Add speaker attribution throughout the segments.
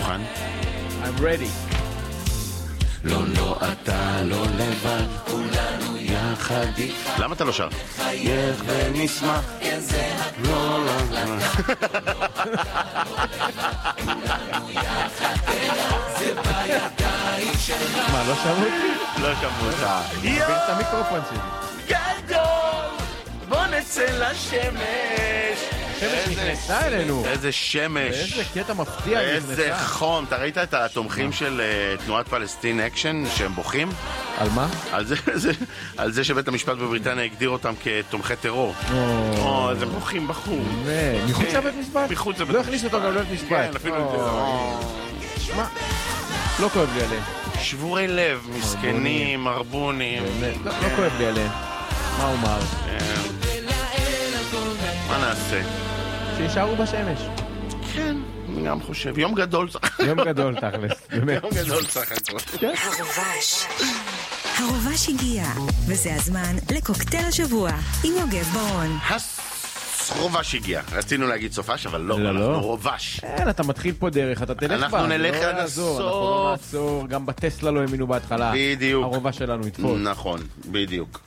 Speaker 1: מוכן?
Speaker 2: I'm ready.
Speaker 1: לא, לא, אתה לא לבד, כולנו יחד איתך. למה אתה לא שר? חייך ונשמח, איזה לא, לא, לא. זה בידיים שלך.
Speaker 2: מה, לא שמעו אותי?
Speaker 1: לא שמעו אותך.
Speaker 2: תגביר את המיקרופון שלי.
Speaker 1: גדול, בוא נצא לשמש.
Speaker 2: השמש נכנסה אלינו.
Speaker 1: איזה שמש.
Speaker 2: איזה קטע מפתיע היא נכנסה.
Speaker 1: איזה חום. אתה ראית את התומכים של תנועת פלסטין אקשן שהם בוכים?
Speaker 2: על מה?
Speaker 1: על זה שבית המשפט בבריטניה הגדיר אותם כתומכי טרור. אז הם בוכים בחור.
Speaker 2: מחוץ לבית משפט?
Speaker 1: מחוץ לבית
Speaker 2: לא הכניס אותו גם לבית משפט.
Speaker 1: כן, אפילו...
Speaker 2: שמע, לא כואב לי עליהם.
Speaker 1: שבורי לב, מסכנים, מרבונים.
Speaker 2: לא כואב לי עליהם. מה אומר?
Speaker 1: מה נעשה?
Speaker 2: שישארו בשמש.
Speaker 1: כן, אני גם חושב. יום גדול.
Speaker 2: יום גדול תכלס.
Speaker 1: יום גדול סך הכל.
Speaker 3: הרובש הגיע, וזה הזמן לקוקטייל השבוע עם יוגב ברון.
Speaker 1: רובש הגיע. רצינו להגיד סופש, אבל לא, אנחנו רובש.
Speaker 2: אין, אתה מתחיל פה דרך, אתה תלך בה.
Speaker 1: אנחנו נלך עד הסוף.
Speaker 2: אנחנו לא נעצור, גם בטסלה לא האמינו בהתחלה.
Speaker 1: בדיוק.
Speaker 2: הרובש שלנו יתפוס.
Speaker 1: נכון, בדיוק.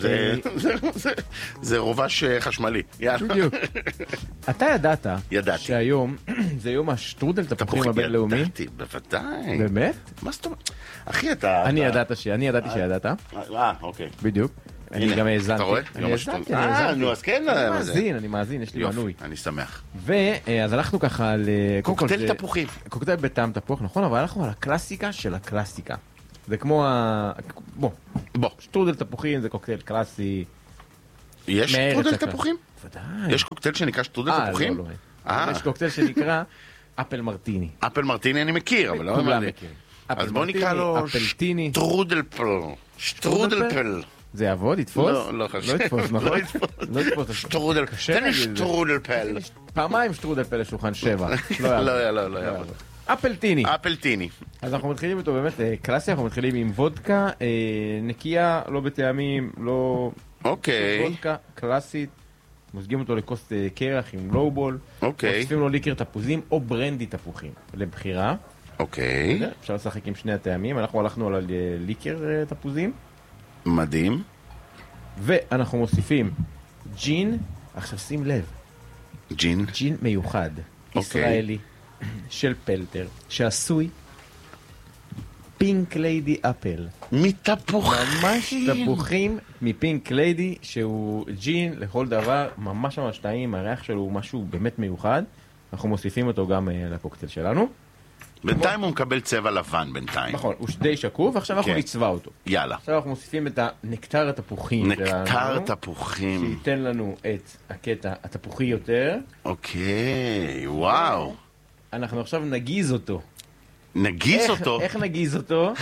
Speaker 1: זה רובש חשמלי.
Speaker 2: בדיוק. אתה ידעת
Speaker 1: ידעתי
Speaker 2: שהיום זה יום השטרודל תפוחים הבינלאומי?
Speaker 1: ידעתי, בוודאי.
Speaker 2: באמת?
Speaker 1: מה זאת אומרת? אחי, אתה...
Speaker 2: אני ידעתי שידעת.
Speaker 1: אוקיי.
Speaker 2: בדיוק. אני גם האזנתי.
Speaker 1: אתה רואה?
Speaker 2: אני האזנתי.
Speaker 1: נו, אז כן.
Speaker 2: אני מאזין, יש לי מנוי.
Speaker 1: אני שמח.
Speaker 2: אז הלכנו ככה על...
Speaker 1: קוקטייל תפוחים.
Speaker 2: קוקטייל בטעם תפוח, נכון, אבל הלכנו על הקלאסיקה של הקלאסיקה. זה כמו בוא, שטרודל תפוחים זה קוקטייל קלאסי.
Speaker 1: יש שטרודל תפוחים?
Speaker 2: ודאי.
Speaker 1: יש קוקטייל שנקרא שטרודל תפוחים?
Speaker 2: לא. יש קוקטייל שנקרא אפל מרטיני.
Speaker 1: אפל מרטיני אני מכיר, אבל לא
Speaker 2: כולם מכירים.
Speaker 1: אז בוא נקרא לו שטרודלפל. שטרודלפל.
Speaker 2: זה יעבוד? יתפוס?
Speaker 1: לא חשוב.
Speaker 2: לא יתפוס, נכון?
Speaker 1: לא יתפוס. שטרודלפל. תן לי שטרודלפל.
Speaker 2: פעמיים שטרודלפל לשולחן 7.
Speaker 1: לא יעבוד.
Speaker 2: אפלטיני.
Speaker 1: אפלטיני.
Speaker 2: אז אנחנו מתחילים איתו באמת קלאסי, אנחנו מתחילים עם וודקה נקייה, לא בטעמים, לא...
Speaker 1: אוקיי.
Speaker 2: וודקה קלאסית, מוזגים אותו לכוס קרח עם לואובול.
Speaker 1: אוקיי.
Speaker 2: מוסיפים לו ליקר תפוזים או ברנדי תפוחים, לבחירה.
Speaker 1: אוקיי.
Speaker 2: אפשר לשחק עם שני הטעמים, אנחנו הלכנו על ליקר תפוזים.
Speaker 1: מדהים.
Speaker 2: ואנחנו מוסיפים ג'ין, עכשיו שים לב.
Speaker 1: ג'ין?
Speaker 2: ג'ין מיוחד, ישראלי. של פלטר, שעשוי פינק ליידי אפל.
Speaker 1: מתפוחים.
Speaker 2: ממש תפוחים מפינק ליידי, שהוא ג'ין לכל דבר, ממש ממש טעים, הריח שלו הוא משהו באמת מיוחד. אנחנו מוסיפים אותו גם לקוקטייל שלנו.
Speaker 1: בינתיים הוא מקבל צבע לבן בינתיים.
Speaker 2: נכון, הוא די שקוף, ועכשיו אנחנו נצבע אותו.
Speaker 1: יאללה.
Speaker 2: עכשיו אנחנו מוסיפים את הנקטר התפוחים.
Speaker 1: נקטר תפוחים.
Speaker 2: שייתן לנו את הקטע התפוחי יותר.
Speaker 1: אוקיי, וואו.
Speaker 2: אנחנו עכשיו נגיז אותו.
Speaker 1: נגיז אותו?
Speaker 2: איך נגיז אותו?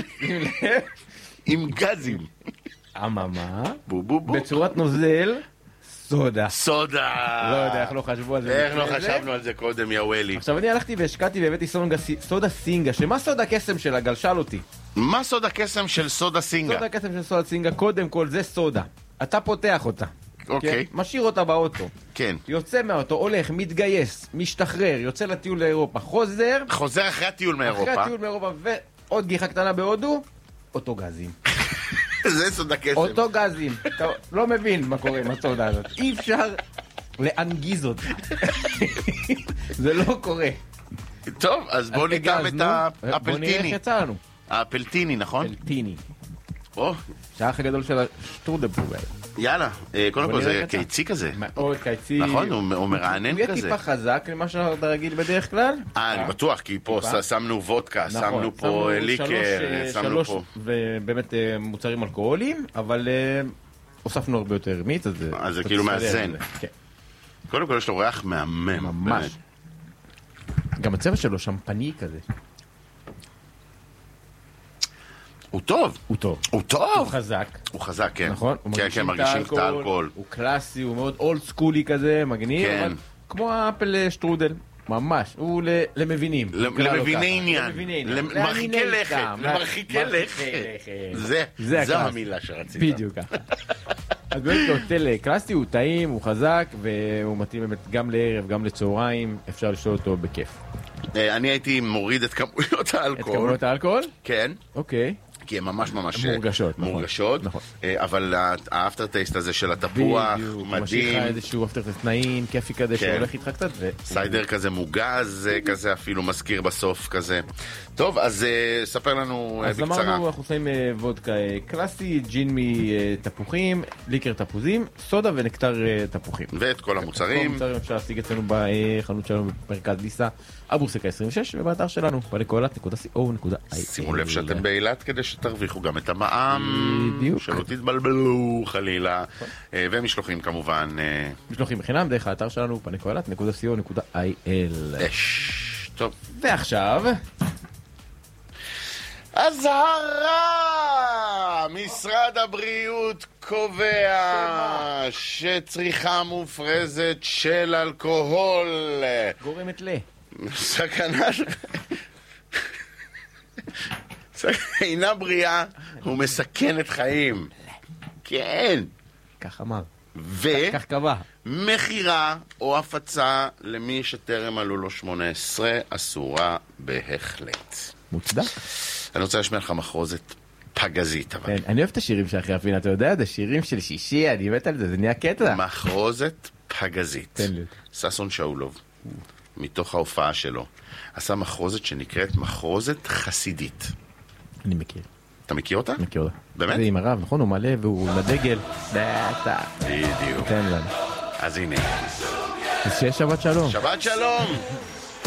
Speaker 1: עם גזים.
Speaker 2: אממה.
Speaker 1: בו.
Speaker 2: בצורת נוזל. סודה.
Speaker 1: סודה.
Speaker 2: לא יודע איך לא חשבו על זה.
Speaker 1: איך לא חשבנו על זה קודם, יא וולי.
Speaker 2: עכשיו אני הלכתי והשקעתי והבאתי סודה סינגה. שמה סודה קסם שלה? גל שאל אותי.
Speaker 1: מה סודה קסם של סודה סינגה?
Speaker 2: סודה קסם של סודה סינגה, קודם כל זה סודה. אתה פותח אותה.
Speaker 1: אוקיי.
Speaker 2: משאיר אותה באוטו.
Speaker 1: כן.
Speaker 2: יוצא מהאוטו, הולך, מתגייס, משתחרר, יוצא לטיול לאירופה, חוזר
Speaker 1: אחרי הטיול מאירופה.
Speaker 2: אחרי הטיול מאירופה, ועוד גיחה קטנה בהודו, אותו גזים.
Speaker 1: זה סודה קסם.
Speaker 2: אותו גזים. אתה לא מבין מה קורה עם הסודה הזאת. אי אפשר להנגיז אותה. זה לא קורה.
Speaker 1: טוב, אז בוא ניקח את האפלטיני.
Speaker 2: בוא נראה איך יצא לנו.
Speaker 1: האפלטיני, נכון?
Speaker 2: אפלטיני.
Speaker 1: שהאח
Speaker 2: הגדול של השטרודלפל.
Speaker 1: יאללה, קודם כל זה קיצי כזה.
Speaker 2: מאוד קיצי.
Speaker 1: נכון, הוא מרענן כזה.
Speaker 2: הוא יהיה טיפה חזק למה שאתה רגיל בדרך כלל.
Speaker 1: אני בטוח, כי פה שמנו וודקה, שמנו פה ליקר, שמנו פה...
Speaker 2: ובאמת מוצרים אלכוהוליים, אבל הוספנו הרבה יותר מיץ,
Speaker 1: אז זה כאילו מאזן. קודם כל יש לו ריח מהמם.
Speaker 2: ממש. גם הצבע שלו שמפני כזה.
Speaker 1: הוא טוב.
Speaker 2: הוא טוב.
Speaker 1: הוא טוב.
Speaker 2: הוא חזק.
Speaker 1: הוא חזק, כן.
Speaker 2: נכון?
Speaker 1: כן, מרגישים את האלכוהול.
Speaker 2: הוא קלאסי, הוא מאוד אולד סקולי כזה, מגניב.
Speaker 1: כן.
Speaker 2: כמו האפל שטרודל. ממש. הוא למבינים.
Speaker 1: למביני עניין. למרחיקי לכת. למרחיקי לכת. זה המילה שרציתי.
Speaker 2: בדיוק ככה. אז באמת קוקטייל קלאסי, הוא טעים, הוא חזק, והוא מתאים באמת גם לערב, גם לצהריים. אפשר לשאול אותו בכיף.
Speaker 1: אני הייתי מוריד את כמויות האלכוהול.
Speaker 2: את כמויות האלכוהול?
Speaker 1: כן.
Speaker 2: אוקיי.
Speaker 1: כי הן ממש
Speaker 2: מורגשות.
Speaker 1: נכון. אבל האפטר טייסט הזה של התפוח, מדהים.
Speaker 2: משאיר לך איזשהו אפטר טייסט נעים, כיפי כזה, שהולך איתך קצת.
Speaker 1: סיידר כזה מוגז, כזה אפילו מזכיר בסוף כזה. טוב, אז ספר לנו בקצרה.
Speaker 2: אז אמרנו, אנחנו שמים וודקה קלאסי, ג'ין מתפוחים, ליקר תפוזים, סודה ונקטר תפוחים.
Speaker 1: ואת כל המוצרים.
Speaker 2: כל המוצרים אפשר להשיג אצלנו בחנות שלנו במרכז ליסה, אבורסקה 26, ובאתר שלנו, בנקולת.co.il.
Speaker 1: שימו לב שאתם באילת כדי שתרוויחו גם את המע"מ.
Speaker 2: בדיוק.
Speaker 1: שלא תתבלבלו חלילה. ומשלוחים כמובן.
Speaker 2: משלוחים בחינם דרך האתר שלנו, בנקולת.co.il.
Speaker 1: טוב.
Speaker 2: ועכשיו...
Speaker 1: אזהרה! משרד הבריאות קובע שצריכה מופרזת של אלכוהול
Speaker 2: גורמת
Speaker 1: אינה בריאה ומסכנת חיים. כן.
Speaker 2: כך אמר. כך קבע.
Speaker 1: מחירה או הפצה למי שטרם מלאו לו 18 אסורה בהחלט.
Speaker 2: מוצדק.
Speaker 1: אני רוצה להשמיע לך מחרוזת פגזית.
Speaker 2: אני אוהב את השירים שלך יפין, אתה יודע, זה שירים של שישי, אני מת על זה, זה נהיה קטע.
Speaker 1: מחרוזת פגזית.
Speaker 2: תן לי.
Speaker 1: ששון שאולוב, מתוך ההופעה שלו, עשה מחרוזת שנקראת מחרוזת חסידית.
Speaker 2: אני מכיר.
Speaker 1: אתה מכיר אותה?
Speaker 2: מכיר אותה.
Speaker 1: באמת?
Speaker 2: זה עם הרב, נכון? הוא מלא והוא לדגל.
Speaker 1: בדיוק.
Speaker 2: תן לנו.
Speaker 1: אז הנה.
Speaker 2: אז שיהיה שבת שלום.
Speaker 1: שבת שלום!